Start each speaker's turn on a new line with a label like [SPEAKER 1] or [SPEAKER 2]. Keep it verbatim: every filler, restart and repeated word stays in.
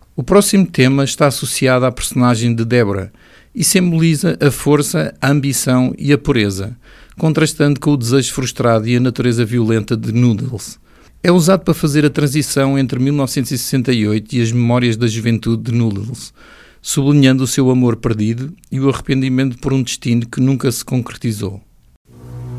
[SPEAKER 1] O próximo tema está associado à personagem de Deborah e simboliza a força, a ambição e a pureza, contrastando com o desejo frustrado e a natureza violenta de Noodles. É usado para fazer a transição entre mil novecentos e sessenta e oito e as memórias da juventude de Noodles, sublinhando o seu amor perdido e o arrependimento por um destino que nunca se concretizou.